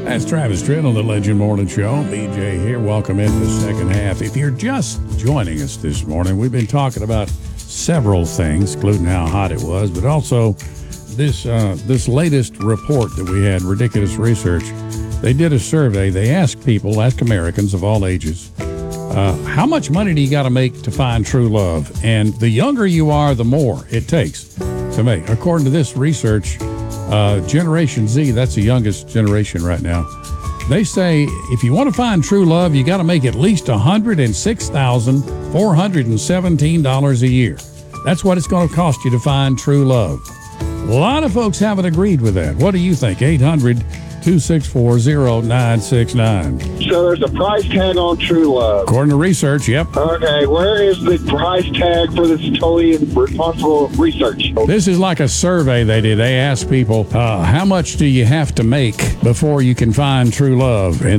That's Travis Tritt on the Legend Morning Show. BJ here. Welcome into the second half. If you're just joining us this morning, we've been talking about several things, including how hot it was, but also this latest report that we had, Ridiculous Research. They did a survey. They asked Americans of all ages, how much money do you got to make to find true love? And the younger you are, the more it takes to make. According to this research, Generation Z, that's the youngest generation right now, they say if you want to find true love, you got to make at least $106,417 a year. That's what it's going to cost you to find true love. A lot of folks haven't agreed with that. What do you think? 800-264-0969. So there's a price tag on true love. According to research, yep. Okay, where is the price tag for this totally responsible research? This is like a survey they did. They asked people, how much do you have to make before you can find true love? And